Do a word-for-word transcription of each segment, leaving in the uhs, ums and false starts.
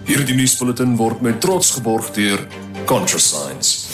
Hierdie nuusbulletin word met trots geborg deur ContraScience.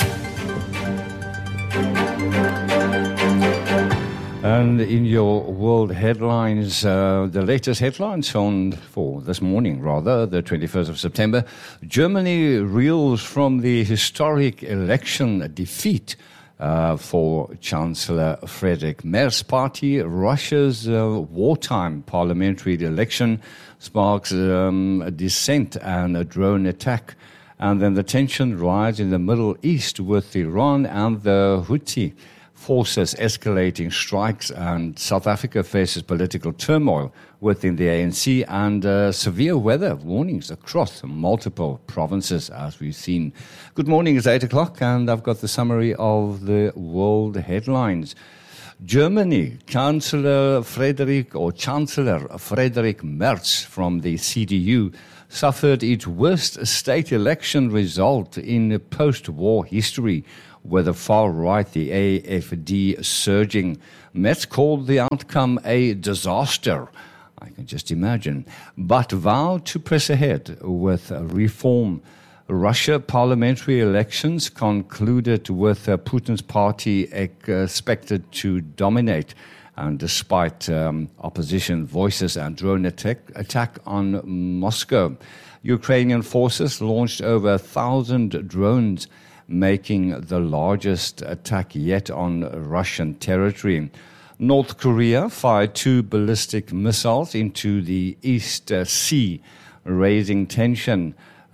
And in your world headlines, uh, the latest headlines on for this morning, rather, the twenty-first of September, Germany reels from the historic election defeat uh, for Chancellor Friedrich Merz's party. Russia's uh, wartime parliamentary election sparks um, a dissent and a drone attack. And then the tension rises in the Middle East with Iran and the Houthi forces escalating strikes, and South Africa faces political turmoil within the A N C and uh, severe weather warnings across multiple provinces, as we've seen. Good morning, it's eight o'clock, and I've got the summary of the world headlines. Germany, Chancellor Friedrich or Chancellor Friedrich Merz from the C D U suffered its worst state election result in post-war history, with the far right, the A F D, surging. Merz called the outcome a disaster, I can just imagine, but vowed to press ahead with reform. Russia parliamentary elections concluded with uh, Putin's party expected to dominate, and despite um, opposition voices and drone attack, attack on Moscow, Ukrainian forces launched over a thousand drones, making the largest attack yet on Russian territory. North Korea fired two ballistic missiles into the East Sea, raising tension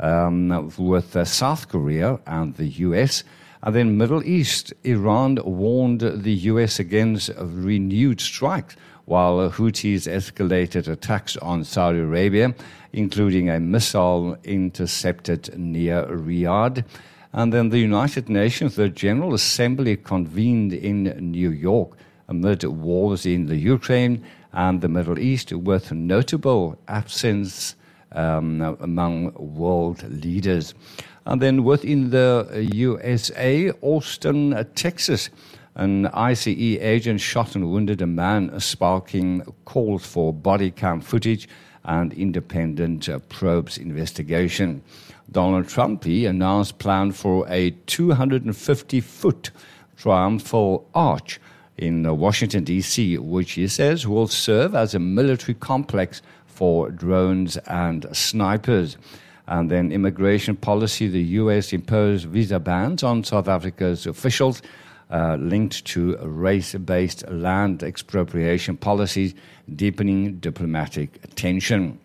um, with uh, South Korea and the U S. And then Middle East, Iran warned the U S against renewed strikes, while Houthis escalated attacks on Saudi Arabia, including a missile intercepted near Riyadh. And then the United Nations, the General Assembly convened in New York amid wars in the Ukraine and the Middle East, with notable absence um, among world leaders. And then within the U S A, Austin, Texas, an I C E agent shot and wounded a man, sparking calls for body cam footage and independent uh, probes investigation. Donald Trump, he announced plan for a two hundred fifty foot triumphal arch in uh, Washington, D C, which he says will serve as a military complex for drones and snipers. And then immigration policy, the U S imposed visa bans on South Africa's officials uh, linked to race-based land expropriation policies, deepening diplomatic tension.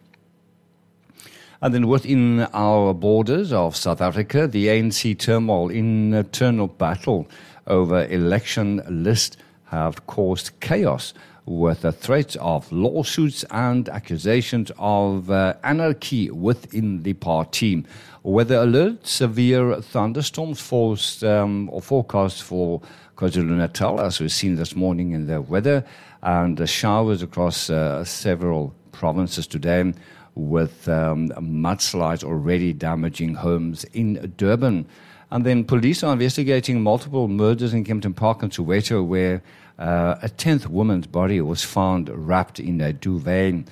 And then within our borders of South Africa, the A N C turmoil, internal battle over election list have caused chaos, with the threats of lawsuits and accusations of uh, anarchy within the party. Weather alert, severe thunderstorms forced, um, or forecast for KwaZulu-Natal, as we've seen this morning in the weather, and uh, showers across uh, several provinces today, with um, mudslides already damaging homes in Durban. And then police are investigating multiple murders in Kempton Park and Soweto, where uh, a tenth woman's body was found wrapped in a duvet.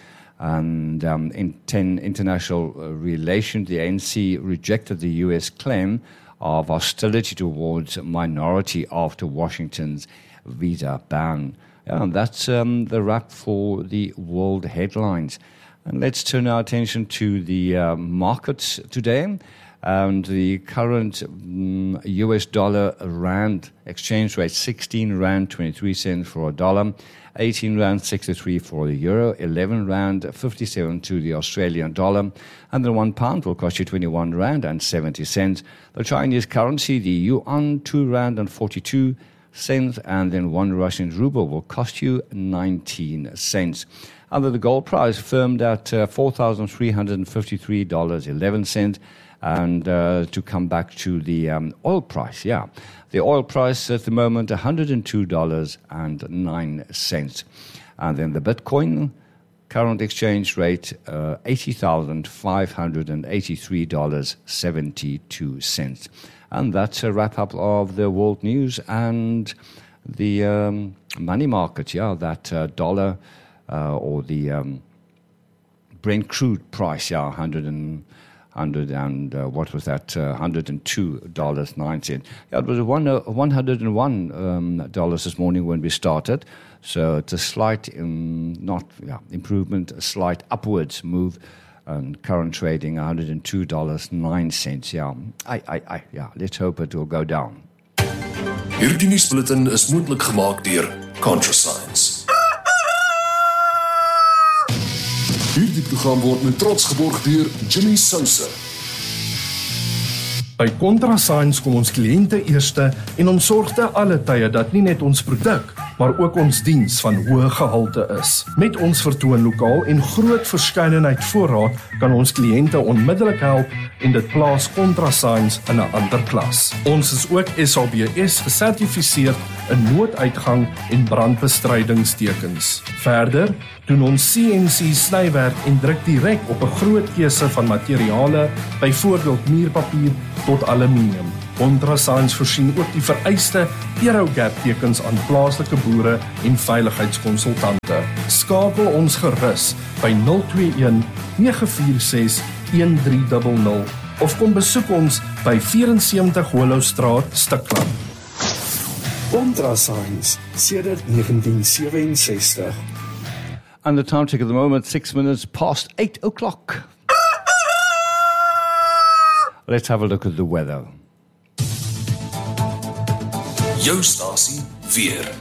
And um, in ten international relations, the A N C rejected the U S claim of hostility towards minority after Washington's visa ban. And that's um, the wrap for the world headlines. And let's turn our attention to the uh, markets today. And the current um, U S dollar rand exchange rate, sixteen rand twenty-three cents for a dollar, eighteen rand sixty-three for the euro, eleven rand fifty-seven to the Australian dollar, and the one pound will cost you twenty-one rand and seventy cents. The Chinese currency, the yuan, two rand and forty-two cents, and then one Russian ruble will cost you nineteen cents. And the gold price firmed at uh, four thousand three hundred fifty-three dollars and eleven cents. And uh, to come back to the um, oil price, yeah. The oil price at the moment, one hundred two dollars and nine cents. And then the Bitcoin, current exchange rate, uh, eighty thousand five hundred eighty-three dollars and seventy-two cents. And that's a wrap-up of the world news and the um, money market, yeah, that uh, dollar uh, or the um, Brent crude price, yeah, one hundred and Hundred and uh, what was that? Uh, hundred and two dollars nine cents. Yeah, it was one uh, one hundred and one um, dollars this morning when we started. So it's a slight, um, not yeah, improvement, a slight upwards move. And current trading one hundred and two dollars nine cents. Yeah, I, I, I, yeah. Let's hope it will go down. Hierdie nuusbulletin is moontlik gemaak deur ContraScience. Hierdie program word met trots geborg deur Jimmy Sousa. By ContraScience kom ons kliënte eerste en ons sorg te alle tye dat nie net ons produk, maar ook ons diens van hoë gehalte is. Met ons vertoonlokaal en groot verskeidenheid voorraad kan ons kliënte onmiddellik help en dit plaas ContraScience in 'n ander klas. Ons is ook S A B S gesertifiseer in nooduitgang en brandbestrydingstekens. Verder doen ons C N C snywerk en druk direk op 'n groot keuse van materiale, byvoorbeeld muurpapier tot aluminium. ContraScience voorsien ook die vereiste Aerogap tekens aan plaaslike boere en veiligheidskonsultante. Skakel ons gerus by nul twee een nege vier ses een drie nul nul of kom besoek ons by sewe vier sewe Hollowstraat, Stikland. ContraScience sedert negentien sewenses. And the time check at the moment, six minutes past eight o'clock. Let's have a look at the weather. Jou stasie weer.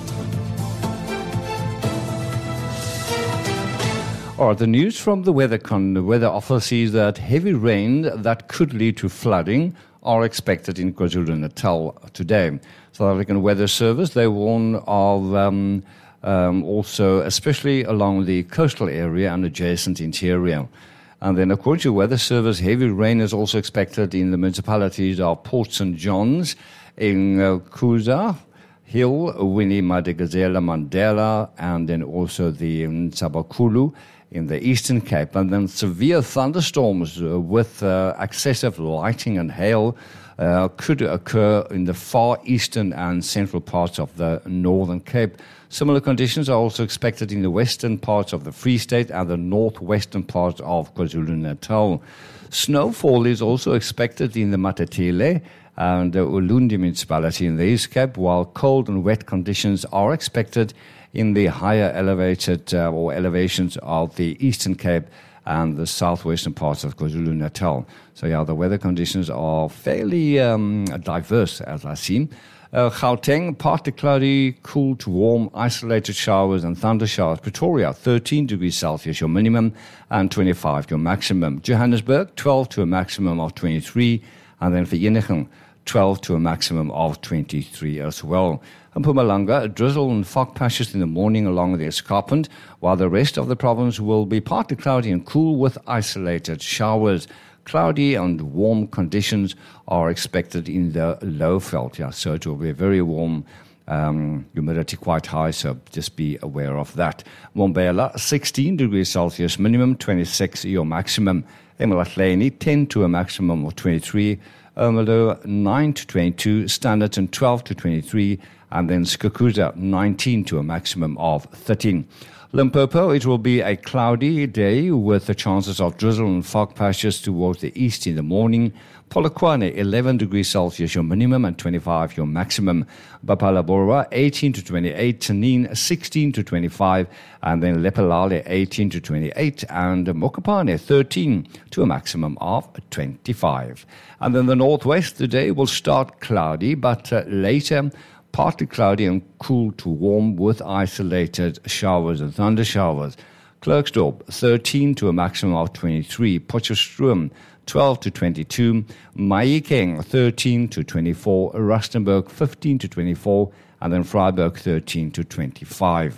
All right, the news from the weather con the weather office is that heavy rain that could lead to flooding are expected in KwaZulu-Natal today. South African Weather Service, they warn of um, um, also, especially along the coastal area and adjacent interior. And then, according to Weather Service, heavy rain is also expected in the municipalities of Port Saint John's, in uh, Kuza Hill, Winnie, Madikizela, Mandela, and then also the um, Sabakulu in the Eastern Cape. And then severe thunderstorms uh, with uh, excessive lighting and hail uh, could occur in the far eastern and central parts of the Northern Cape. Similar conditions are also expected in the western parts of the Free State and the northwestern parts of KwaZulu-Natal. Snowfall is also expected in the Matatele and the Ulundi municipality in the East Cape, while cold and wet conditions are expected in the higher elevated uh, or elevations of the Eastern Cape and the southwestern parts of KwaZulu-Natal. So yeah, the weather conditions are fairly um, diverse, as I see. Uh, Gauteng, partly cloudy, cool to warm, isolated showers and thunder showers. Pretoria, thirteen degrees Celsius, your minimum, and twenty-five, your maximum. Johannesburg, twelve to a maximum of twenty-three, and then Vereeniging, twelve to a maximum of twenty-three as well. In Mpumalanga, drizzle and fog patches in the morning along the escarpment, while the rest of the province will be partly cloudy and cool with isolated showers. Cloudy and warm conditions are expected in the Lowveld. Yeah, so it will be very warm, um, humidity quite high, so just be aware of that. Mbombela, sixteen degrees Celsius minimum, twenty-six your maximum. eMalahleni, ten to a maximum of twenty-three. Ermelo, nine to twenty-two. Standerton, twelve to twenty-three. And then Skukuza, nineteen to a maximum of thirteen. Limpopo, it will be a cloudy day with the chances of drizzle and fog patches towards the east in the morning. Polokwane, eleven degrees Celsius, your minimum, and twenty-five, your maximum. Bapalabora, eighteen to twenty-eight. Tanin, sixteen to twenty-five. And then Lepelale, eighteen to twenty-eight. And Mokopane, thirteen to a maximum of twenty-five. And then the northwest, the day will start cloudy, but uh, later partly cloudy and cool to warm with isolated showers and thunder showers. Klerksdorp, thirteen to a maximum of twenty-three. Potchefstroom, twelve to twenty-two. Mahikeng, thirteen to twenty-four. Rustenburg, fifteen to twenty-four. And then Freiburg, thirteen to twenty-five.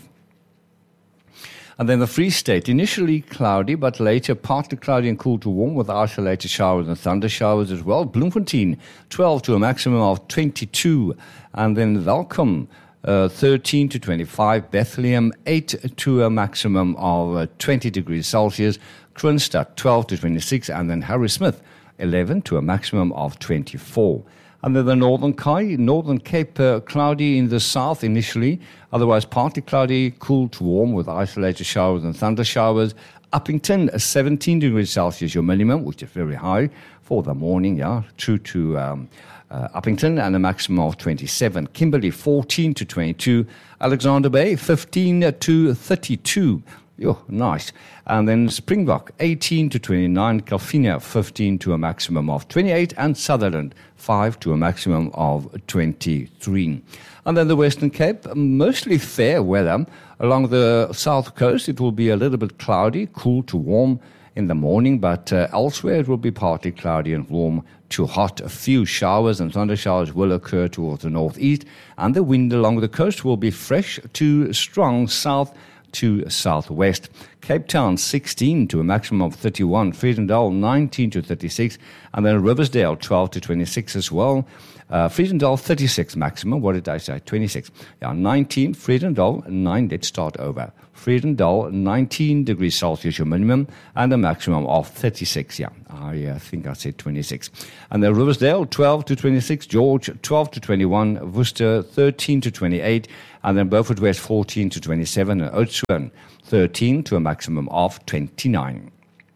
And then the Free State, initially cloudy, but later partly cloudy and cool to warm with isolated showers and thunder showers as well. Bloemfontein, twelve to a maximum of twenty-two. And then Welkom, uh, thirteen to twenty-five. Bethlehem, eight to a maximum of uh, twenty degrees Celsius. Kroonstad, twelve to twenty-six. And then Harrismith, eleven to a maximum of twenty-four. And then the Northern Cape, Northern Cape uh, cloudy in the south initially, otherwise partly cloudy, cool to warm with isolated showers and thunder showers. Uppington, seventeen degrees Celsius, your minimum, which is very high for the morning, yeah, true to um, uh, Uppington, and a maximum of twenty-seven. Kimberley, fourteen to twenty-two. Alexander Bay, fifteen to thirty-two. Yo, nice. And then Springbok, eighteen to twenty-nine. Calvinia, fifteen to a maximum of twenty-eight. And Sutherland, five to a maximum of twenty-three. And then the Western Cape, mostly fair weather. Along the south coast, it will be a little bit cloudy, cool to warm in the morning, but uh, elsewhere it will be partly cloudy and warm to hot. A few showers and thunder showers will occur towards the northeast, and the wind along the coast will be fresh to strong south to southwest. Cape Town, sixteen to a maximum of thirty-one. Friedendal, nineteen to thirty-six. And then Riversdale, twelve to twenty-six as well. Uh, Friedendal, thirty-six maximum. What did I say? twenty-six. Yeah, nineteen. Friedendal, nine. Let's start over. Friedendal, nineteen degrees Celsius, your minimum, and a maximum of thirty-six. Yeah, I uh, think I said twenty-six. And then Riversdale, twelve to twenty-six. George, twelve to twenty-one. Worcester, thirteen to twenty-eight. And then Beaufort West, fourteen to twenty-seven. And Oudtshoorn, thirteen to a maximum of twenty-nine.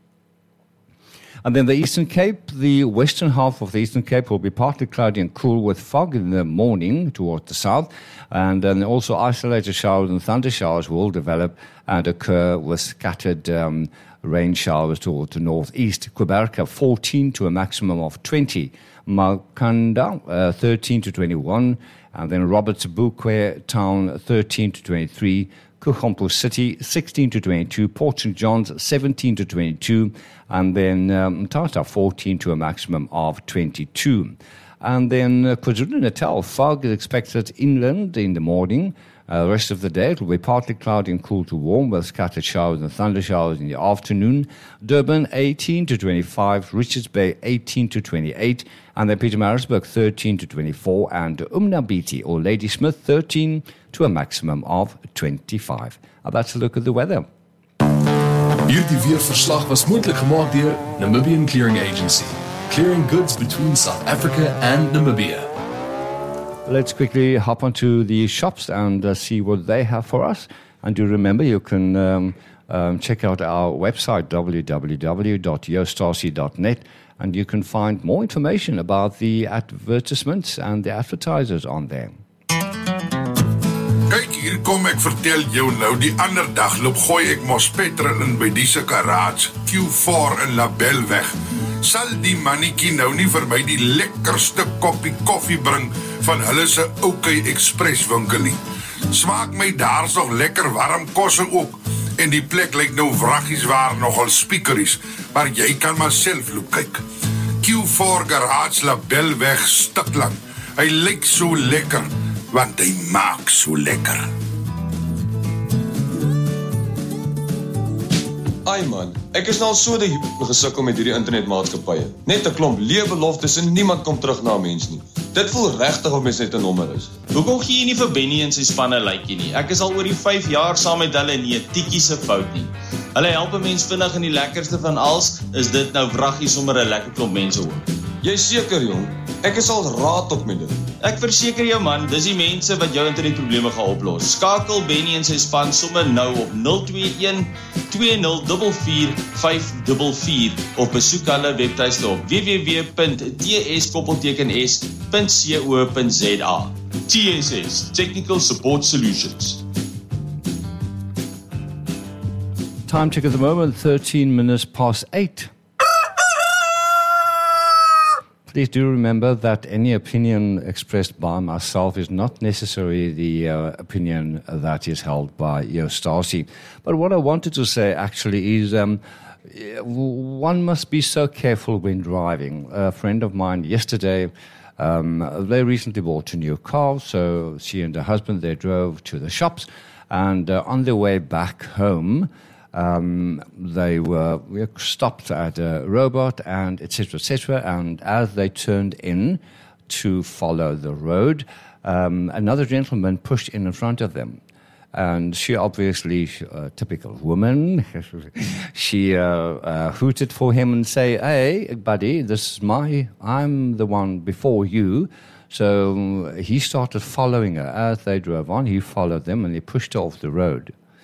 And then the Eastern Cape, the western half of the Eastern Cape will be partly cloudy and cool with fog in the morning towards the south. And then also isolated showers and thunder showers will develop and occur with scattered um, rain showers towards the northeast. Quebec, fourteen to a maximum of twenty. Makanda, uh, thirteen to twenty-one. And then Roberts Bukwe Town, thirteen to twenty-three. Kuchompo City, sixteen to twenty-two. Port Saint John's, seventeen to twenty-two. And then um, Mthatha, fourteen to a maximum of twenty-two. And then uh, KwaZulu-Natal, fog is expected inland in the morning. Uh, the rest of the day, it will be partly cloudy and cool to warm with scattered showers and thunder showers in the afternoon. Durban, eighteen to twenty-five. Richards Bay, eighteen to twenty-eight. And then Pietermaritzburg, thirteen to twenty-four. And Umnabiti, or Ladysmith, thirteen to a maximum of twenty-five. Now that's a look at the weather. Hierdie weerverslag was moontlik gemaak deur Namibian Clearing Agency, clearing goods between South Africa and Namibia. Let's quickly hop onto the shops and uh, see what they have for us. And do remember, you can um, um, check out our website, w w w dot yostasi dot net, and you can find more information about the advertisements and the advertisers on there. Kyk, hier kom ek vertel jou nou, die ander dag loop gooi ek mos petrol in by die se garage, Q four in Labelweg. Sal die mannetjie nou nie vir my die lekkerste koppie koffie bring van hulle se OK Express winkel nie. Smaak my daar's nog lekker warm kosse ook, en die plek lyk nou wraggies waar nogal speakeries, maar jy kan maar self loop kyk. Q four Garage Labelweg Stikland. Hy lyk so lekker, want hy maak so lekker. Ai man, ek is nou al so die gesukkel met hierdie internetmaatskappye. Net 'n klomp leë beloftes en niemand kom terug na 'n mens nie. Dit voel regtig of mens net 'n nommer is. Hoekom gee jy nie vir Benny en sy spanne likeie nie? Ek is al oor die vyf jaar saam met hulle en nie 'n tikkie se fout nie. Hulle help 'n mens vinnig en die lekkerste van alles is dit nou wraggies sommer 'n lekker klomp mense ook. Jy seker jong, ek is al raad op met dit. Ek verseker jou man, dis die mense wat jou internetprobleme gaan oplos. Skakel Benny en sy span sommer nou op nul twee een twee nul vier vier vyf vier vier of besoek hulle webtuiste op w w w punt t s s punt co punt z a. T S S, Technical Support Solutions. Time check at the moment, thirteen minutes past eight. Please do remember that any opinion expressed by myself is not necessarily the uh, opinion that is held by Eustasi. But what I wanted to say actually is um, one must be so careful when driving. A friend of mine yesterday, um, they recently bought a new car, so she and her husband, they drove to the shops, and uh, on their way back home, Um, they were we stopped at a robot and et cetera, et cetera. And as they turned in to follow the road, um, another gentleman pushed in in front of them. And she obviously, a typical woman, she uh, uh, hooted for him and say, "Hey, buddy, this is my, I'm the one before you." So he started following her. As they drove on, he followed them and he pushed her off the road.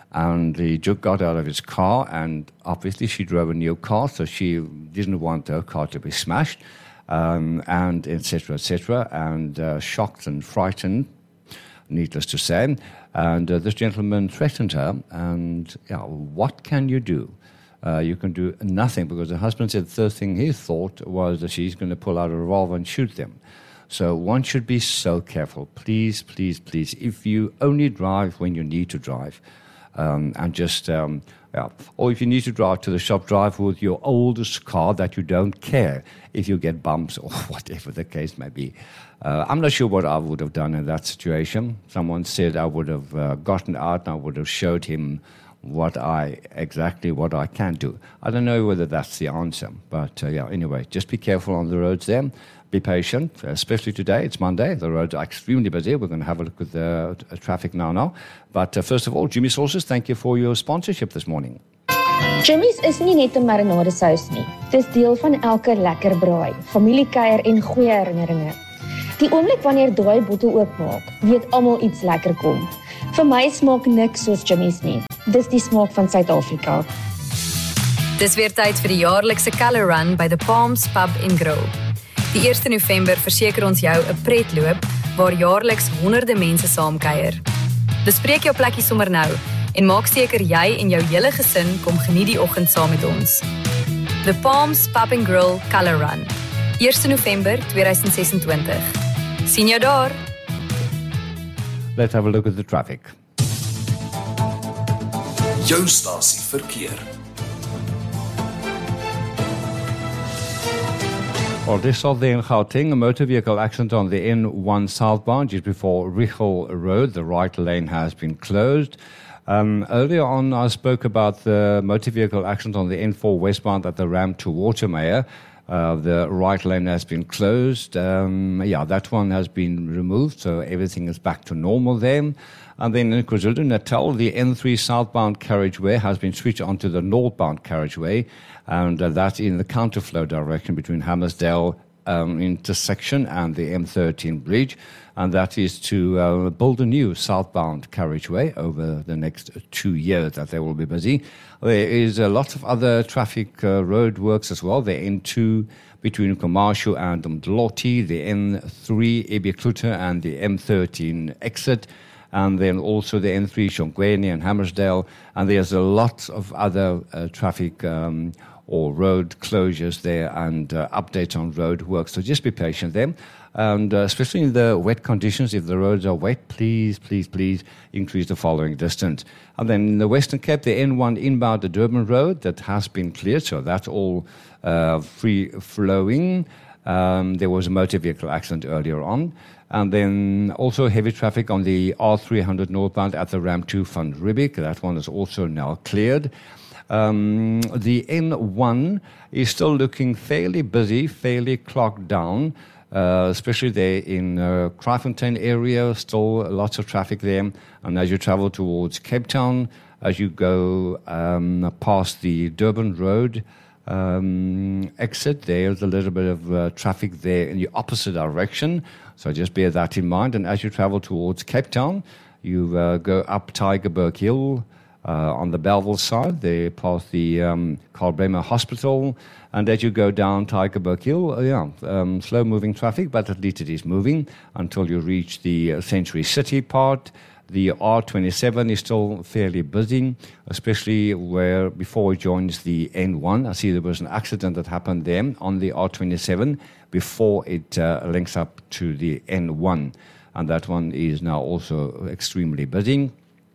And the Duke got out of his car, and obviously she drove a new car, so she didn't want her car to be smashed, um, and et cetera, et cetera, and uh, shocked and frightened, needless to say. And uh, this gentleman threatened her, and yeah, what can you do? Uh, you can do nothing, because the husband said the first thing he thought was that she's going to pull out a revolver and shoot them. So one should be so careful. Please, please, please, if you only drive when you need to drive, um, and just, um, yeah, or if you need to drive to the shop, drive with your oldest car that you don't care if you get bumps or whatever the case may be. Uh, I'm not sure what I would have done in that situation. Someone said I would have uh, gotten out and I would have showed him what I exactly what I can do. I don't know whether that's the answer, but uh, yeah. Anyway, just be careful on the roads there. Be patient, especially today. It's Monday. The roads are extremely busy. We're going to have a look at the uh, traffic now. Now, but uh, first of all, Jimmy Sauces, thank you for your sponsorship this morning. Jimmy's is nie net 'n marinade sous nie. Dis deel van elke lekker braai, familiekuier en goeie herinneringe. Die oomblik wanneer daai bottel oopmaak, weet almal iets lekker kom. Vir my smaak niks soos Jimmy's nie. Dis die smaak van Suid-Afrika. Dis weer tyd vir die jaarlikse Colour Run by the Palms Pub and Grill. Die eerste November verseker ons jou 'n pretloop waar jaarliks honderde mense saamkuier. Bespreek jou plekkie sommer nou en maak seker jy en jou hele gesin kom geniet die oggend saam met ons. The Palms Pub and Grill Colour Run. eerste November tweeduisend sesentwintig. Sien jou daar. Let's have a look at the traffic. Jou stasie verkeer. Well, this of the in Gauteng, a motor vehicle accident on the N one southbound just before Richel Road. The right lane has been closed. Um, earlier on, I spoke about the motor vehicle accident on the N four westbound at the ramp to Watermeyer. Uh, the right lane has been closed. Um, yeah, that one has been removed, so everything is back to normal there. And then in KwaZulu-Natal, the N three southbound carriageway has been switched onto the northbound carriageway, and uh, that's in the counterflow direction between Hammersdale um, intersection and the M thirteen bridge, and that is to uh, build a new southbound carriageway over the next two years that they will be busy. There is a lot of other traffic uh, road works as well. The N two between Komashu and Mdloti, the N three Ebiklute and the M thirteen exit, and then also the N three Shongweni and Hammersdale, and there's a lot of other uh, traffic um, or road closures there and uh, updates on road work. So just be patient there. And uh, especially in the wet conditions, if the roads are wet, please, please, please increase the following distance. And then in the Western Cape, the N one inbound the Durban Road, that has been cleared, so that's all uh, free-flowing. Um, there was a motor vehicle accident earlier on. And then also heavy traffic on the R three hundred northbound at the ramp to Van Riebeek. That one is also now cleared. Um, the N one is still looking fairly busy, fairly clogged down, uh, especially there in uh, Kraaifontein area, still lots of traffic there. And as you travel towards Cape Town, as you go um, past the Durban Road um, exit, there's a little bit of uh, traffic there in the opposite direction. So just bear that in mind. And as you travel towards Cape Town, you uh, go up Tygerberg Hill, Uh, on the Belleville side, they pass the um, Karl Bremer Hospital, and as you go down Tygerberg Hill, uh, yeah, um, slow-moving traffic, but at least it is moving until you reach the uh, Century City part. The R twenty-seven is still fairly busy, especially where before it joins the N one. I see there was an accident that happened there on the R twenty-seven before it uh, links up to the N one, and that one is now also extremely busy.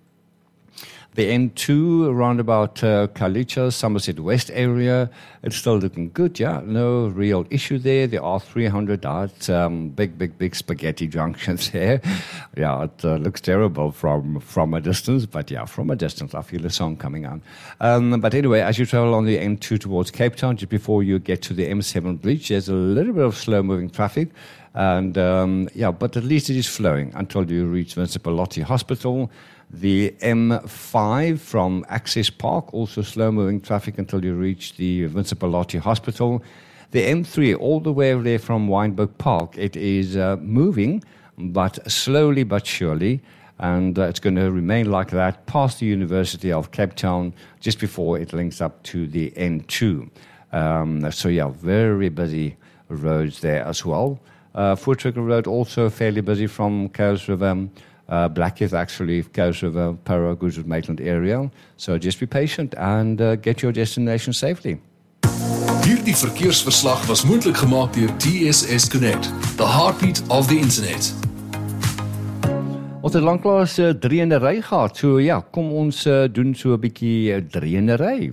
The N two around about uh, Kalicha, Somerset West area, it's still looking good, yeah, no real issue there. The R three hundred, that's um, big, big, big spaghetti junctions there. Yeah, it uh, looks terrible from, from a distance, but yeah, from a distance, I feel the song coming on. Um, but anyway, as you travel on the N two towards Cape Town, just before you get to the M seven bridge, there's a little bit of slow-moving traffic. And um, yeah, but at least it is flowing until you reach Vincipalotti Hospital. The M five from Access Park, also slow-moving traffic until you reach the Vincipalotti Hospital. The M three, all the way there from Wynberg Park, it is uh, moving, but slowly but surely. and uh, it's going to remain like that past the University of Cape Town, just before it links up to the N two. Um, so yeah, very busy roads there as well. Uh, Voortrekker Road also fairly busy from Coast River, uh, Blackheath actually, Coast River, Paroa, Goodwood, Maitland area. So just be patient and uh, get your destination safely. Hierdie verkeersverslag was moontlik gemaak deur T S S Connect, the heartbeat of the internet. Ons het lanklaas uh, drieënery gehad, so ja, kom ons uh, doen so 'n bietjie uh, drieënery.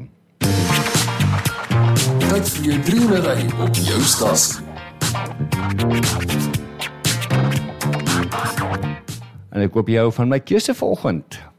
Tyd vir jou drieënery op jou stasie. En ek hoop jou van my keuse volgend.